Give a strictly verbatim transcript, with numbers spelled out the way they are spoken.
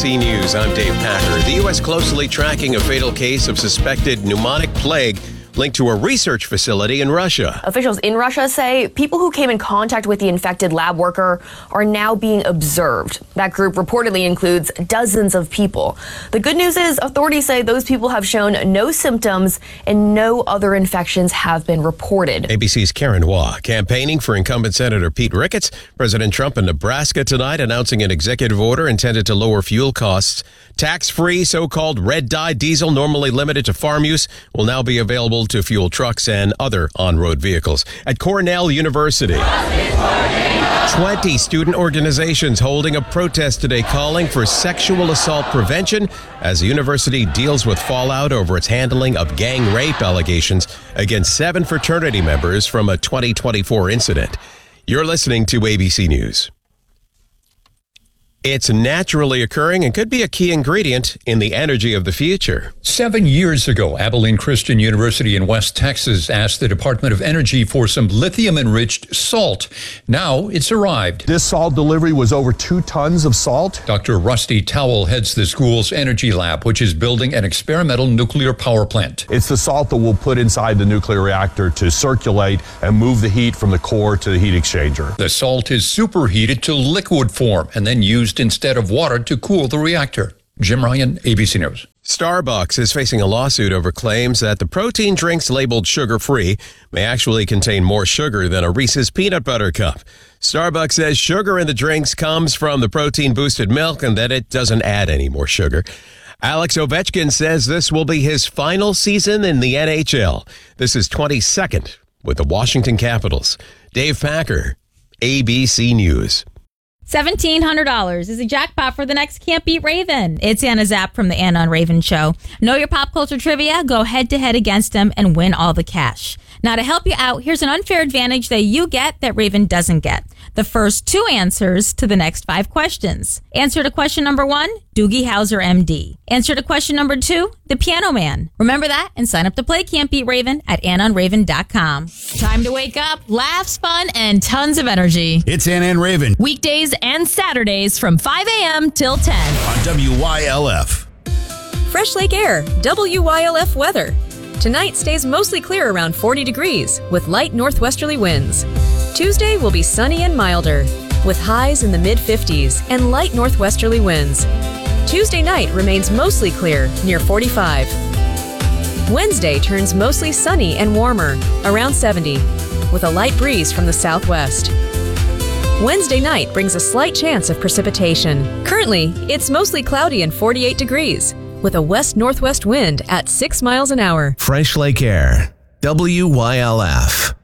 C News, I'm Dave Packer. The U S closely tracking a fatal case of suspected pneumonic plague linked to a research facility in Russia. Officials in Russia say people who came in contact with the infected lab worker are now being observed. That group reportedly includes dozens of people. The good news is authorities say those people have shown no symptoms and no other infections have been reported. A B C's Karen Waugh campaigning for incumbent Senator Pete Ricketts. President Trump in Nebraska tonight announcing an executive order intended to lower fuel costs. Tax-free so-called red dye diesel, normally limited to farm use, will now be available to fuel trucks and other on-road vehicles. At Cornell University, twenty student organizations holding a protest today calling for sexual assault prevention as the university deals with fallout over its handling of gang rape allegations against seven fraternity members from a twenty twenty-four incident. You're listening to A B C News. It's naturally occurring and could be a key ingredient in the energy of the future. Seven years ago, Abilene Christian University in West Texas asked the Department of Energy for some lithium-enriched salt. Now it's arrived. This salt delivery was over two tons of salt. Doctor Rusty Towell heads the school's energy lab, which is building an experimental nuclear power plant. It's the salt that we'll put inside the nuclear reactor to circulate and move the heat from the core to the heat exchanger. The salt is superheated to liquid form and then used instead of water to cool the reactor. Jim Ryan, A B C News. Starbucks is facing a lawsuit over claims that the protein drinks labeled sugar-free may actually contain more sugar than a Reese's peanut butter cup. Starbucks says sugar in the drinks comes from the protein-boosted milk and that it doesn't add any more sugar. Alex Ovechkin says this will be his final season in the N H L. This is twenty-second with the Washington Capitals. Dave Packer, A B C News. seventeen hundred dollars is a jackpot for the next Can't Beat Raven. It's Anna Zapp from the Anna on Raven Show. Know your pop culture trivia? Go head-to-head against them and win all the cash. Now, to help you out, here's an unfair advantage that you get that Raven doesn't get. The first two answers to the next five questions. Answer to question number one, Doogie Howser, M D. Answer to question number two, The Piano Man. Remember that and sign up to play Can't Beat Raven at anna on raven dot com. Time to wake up, laughs, fun, and tons of energy. It's Anna and Raven. Weekdays and Saturdays from five a.m. till ten. On W Y L F. Fresh Lake Air, W Y L F weather. Tonight stays mostly clear around forty degrees with light northwesterly winds. Tuesday will be sunny and milder with highs in the mid fifties and light northwesterly winds. Tuesday night remains mostly clear near forty-five. Wednesday turns mostly sunny and warmer around seventy with a light breeze from the southwest. Wednesday night brings a slight chance of precipitation. Currently, it's mostly cloudy and forty-eight degrees with a west-northwest wind at six miles an hour. Fresh Lake Air, W Y L F.